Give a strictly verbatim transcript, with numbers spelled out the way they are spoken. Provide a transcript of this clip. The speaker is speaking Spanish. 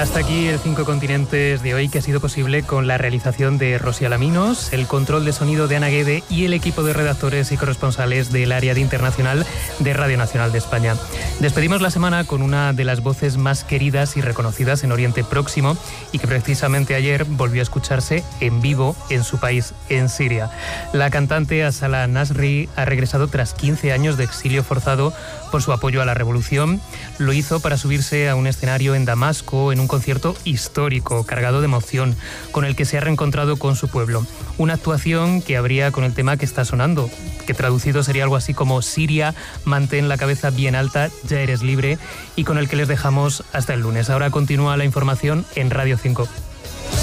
Hasta aquí el Cinco Continentes de hoy, que ha sido posible con la realización de Rosy Alaminos, el control de sonido de Ana Guede y el equipo de redactores y corresponsales del área de internacional de Radio Nacional de España. Despedimos la semana con una de las voces más queridas y reconocidas en Oriente Próximo y que precisamente ayer volvió a escucharse en vivo en su país, en Siria. La cantante Asala Nasri ha regresado tras quince años de exilio forzado por su apoyo a la revolución. Lo hizo para subirse a un escenario en Damasco en un concierto histórico, cargado de emoción, con el que se ha reencontrado con su pueblo. Una actuación que abría con el tema que está sonando, que traducido sería algo así como Siria, mantén la cabeza bien alta, ya eres libre, y con el que les dejamos hasta el lunes. Ahora continúa la información en Radio cinco.